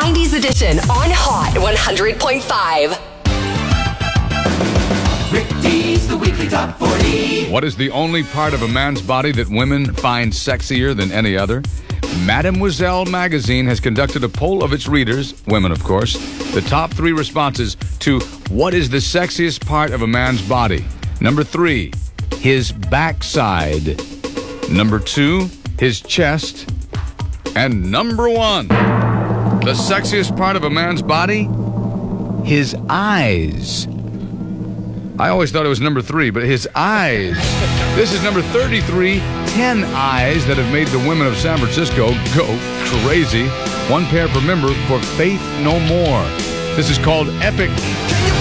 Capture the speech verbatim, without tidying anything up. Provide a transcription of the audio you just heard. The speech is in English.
nineties edition on Hot one hundred point five. Rick D's the weekly top forty. What is the only part of a man's body that women find sexier than any other? Mademoiselle magazine has conducted a poll of its readers, women of course, the top three responses to what is the sexiest part of a man's body. Number three, his backside. Number two, his chest. And number one, the sexiest part of a man's body, his eyes. I always thought it was number three, but his eyes. This is number thirty-three, ten eyes that have made the women of San Francisco go crazy. One pair per member for Faith No More. This is called Epic.